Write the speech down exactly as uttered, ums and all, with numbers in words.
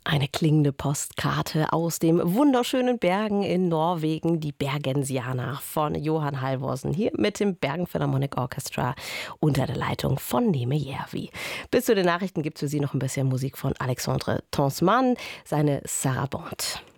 Eine klingende Postkarte aus dem wunderschönen Bergen in Norwegen, die Bergensianer von Johan Halvorsen, hier mit dem Bergen Philharmonic Orchestra unter der Leitung von Neme Järvi. Bis zu den Nachrichten gibt es für Sie noch ein bisschen Musik von Alexandre Tonsmann, seine Sarabande.